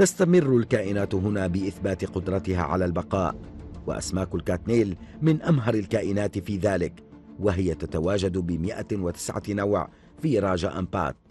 تستمر الكائنات هنا بإثبات قدرتها على البقاء، وأسماك الكاتنيل من أمهر الكائنات في ذلك، وهي تتواجد ب109 نوع في راجا أمبات.